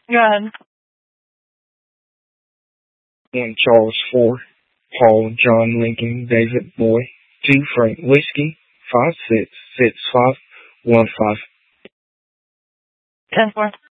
Go ahead. 1 Charles 4, Paul John Lincoln David Boy, 2 Frank Whiskey, 5 6 6 5 1 5. 10-4.